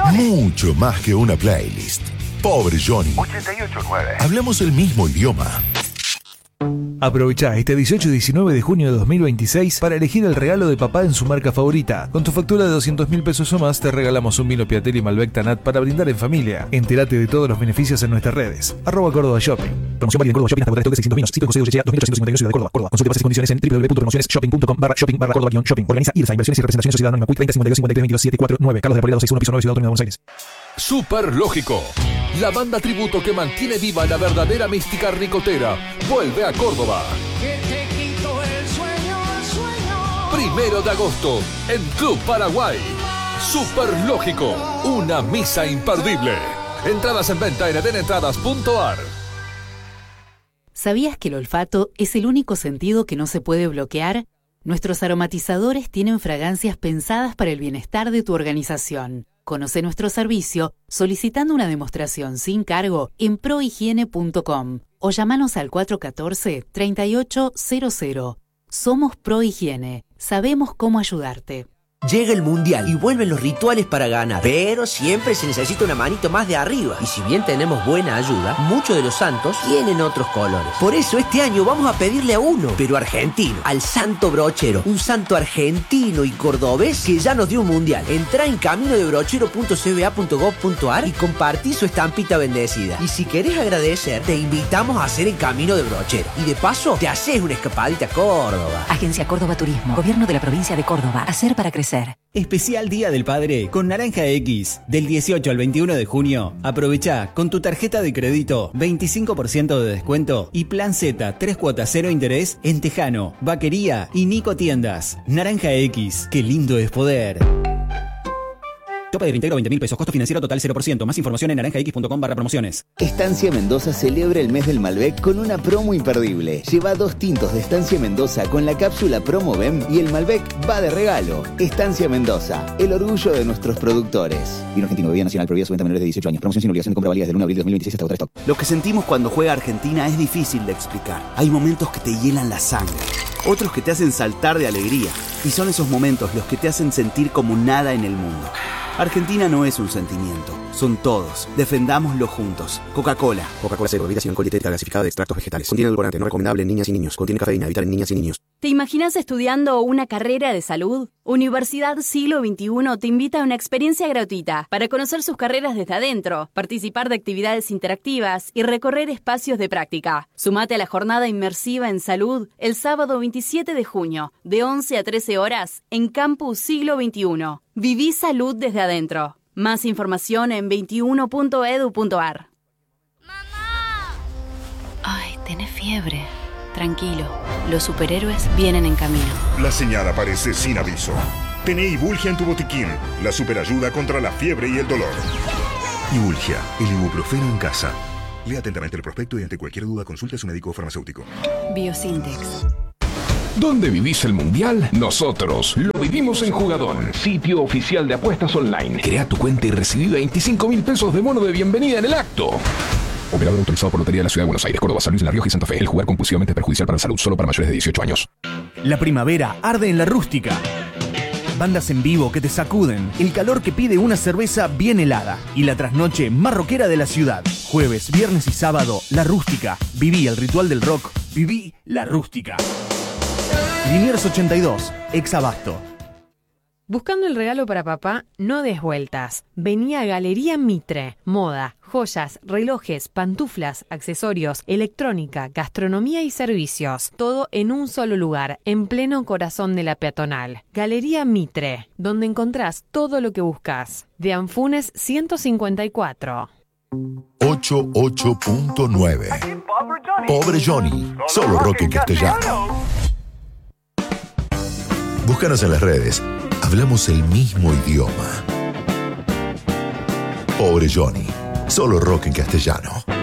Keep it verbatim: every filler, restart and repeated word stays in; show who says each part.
Speaker 1: Mucho más que una playlist. Pobre Johnny.
Speaker 2: ochenta y ocho nueve.
Speaker 1: Hablamos el mismo idioma.
Speaker 3: Aprovecha este dieciocho y diecinueve de junio de dos mil veintiséis para elegir el regalo de papá en su marca favorita. Con tu factura de doscientos mil pesos o más te regalamos un vino Piatelli Malbec Tanat para brindar en familia. Entérate de todos los beneficios en nuestras redes. Arroba Córdoba Shopping. Promoción válida en Córdoba Shopping hasta agotar seiscientos vinos. Sitio José Ullechea dos mil ochocientos cincuenta y dos Ciudad de Córdoba, Córdoba. Consulte bases y condiciones en w w w punto promociones shopping punto com barra shopping barra Córdoba Shopping. Organiza Irsa Inversiones y Representaciones Sociedad Anónima Q treinta cincuenta y dos cincuenta y tres veintidós setenta y cuatro nueve. Carlos de Apoleado sesenta y uno piso nueve Ciudad Autónoma de Buenos Aires.
Speaker 4: Super Lógico, la banda tributo que mantiene viva la verdadera mística ricotera, vuelve a Córdoba. Primero de agosto, en Club Paraguay. Super Lógico, una misa imperdible. Entradas en venta en eden entradas punto a r.
Speaker 5: ¿Sabías que el olfato es el único sentido que no se puede bloquear? Nuestros aromatizadores tienen fragancias pensadas para el bienestar de tu organización. Conoce nuestro servicio solicitando una demostración sin cargo en prohigiene punto com o llamanos al cuatro uno cuatro, tres ocho cero cero. Somos Prohigiene. Sabemos cómo ayudarte.
Speaker 6: Llega el Mundial y vuelven los rituales para ganar, pero siempre se necesita una manito más de arriba. Y si bien tenemos buena ayuda, muchos de los santos tienen otros colores. Por eso este año vamos a pedirle a uno, pero argentino, al Santo Brochero, un santo argentino y cordobés que ya nos dio un Mundial. Entrá en camino de brochero punto c b a punto gov punto a r y compartí su estampita bendecida. Y si querés agradecer, te invitamos a hacer el Camino de Brochero. Y de paso, te haces una escapadita a Córdoba.
Speaker 7: Agencia Córdoba Turismo, Gobierno de la Provincia de Córdoba. Hacer para crecer.
Speaker 8: Especial Día del Padre con Naranja X. Del dieciocho al veintiuno de junio, aprovecha con tu tarjeta de crédito veinticinco por ciento de descuento y Plan Z tres cuotas cero interés en Tejano, Vaquería y Nico Tiendas. Naranja X, qué lindo es poder. Tope de reintegro veinte mil pesos, costo financiero total cero por ciento. Más información en naranja x punto com barra promociones.
Speaker 9: Estancia Mendoza celebra el mes del Malbec con una promo imperdible. Lleva dos tintos de Estancia Mendoza con la cápsula Promo B E M y el Malbec va de regalo. Estancia Mendoza, el orgullo de nuestros productores. Vino argentino, bebida nacional, prohibida su venta a menores de dieciocho años. Promoción sin obligación de compra válida desde el uno de abril de dos mil veintiséis hasta agotar stock.
Speaker 10: Lo que sentimos cuando juega Argentina es difícil de explicar. Hay momentos que te hielan la sangre, otros que te hacen saltar de alegría. Y son esos momentos los que te hacen sentir como nada en el mundo. Argentina no es un sentimiento, son todos. Defendámoslo juntos. Coca-Cola.
Speaker 11: Coca-Cola Cero, bebida sin alcohol dietética gasificada de extractos vegetales. Contiene edulcorante, no recomendable en niñas y niños. Contiene cafeína, evitar en niñas y niños.
Speaker 12: ¿Te imaginas estudiando una carrera de salud? Universidad Siglo veintiuno te invita a una experiencia gratuita para conocer sus carreras desde adentro, participar de actividades interactivas y recorrer espacios de práctica. Sumate a la jornada inmersiva en salud el sábado veintisiete de junio, de once a trece horas, en Campus Siglo veintiuno. Viví salud desde adentro. Más información en veintiuno punto edu punto a r.
Speaker 5: Ay, tenés fiebre. Tranquilo, los superhéroes vienen en camino.
Speaker 13: La señal aparece sin aviso. Tené Ibulgia en tu botiquín, la superayuda contra la fiebre y el dolor. Ibulgia, el ibuprofeno en casa. Lea atentamente el prospecto y ante cualquier duda consulte a su médico o farmacéutico.
Speaker 5: Biosintex.
Speaker 4: ¿Dónde vivís el Mundial? Nosotros lo vivimos en Jugadón, sitio oficial de apuestas online. Crea tu cuenta y recibí veinticinco mil pesos de bono de bienvenida en el acto. Operador autorizado por Lotería de la Ciudad de Buenos Aires, Córdoba, San Luis, La Rioja y Santa Fe. El jugar compulsivamente es perjudicial para la salud, solo para mayores de dieciocho años.
Speaker 14: La primavera arde en La Rústica. Bandas en vivo que te sacuden, el calor que pide una cerveza bien helada y la trasnoche más rockera de la ciudad. Jueves, viernes y sábado, La Rústica. Viví el ritual del rock. Viví La Rústica. Liniers ochenta y dos, ex Abasto.
Speaker 15: Buscando el regalo para papá, no des vueltas. Vení a Galería Mitre. Moda, joyas, relojes, pantuflas, accesorios, electrónica, gastronomía y servicios. Todo en un solo lugar, en pleno corazón de la peatonal. Galería Mitre, donde encontrás todo lo que buscas. De Anfunes ciento cincuenta y cuatro.
Speaker 1: ochenta y ocho punto nueve. Pobre Johnny, solo rock en castellano. Búscanos en las redes. Hablamos el mismo idioma. Pobre Johnny, solo rock en castellano.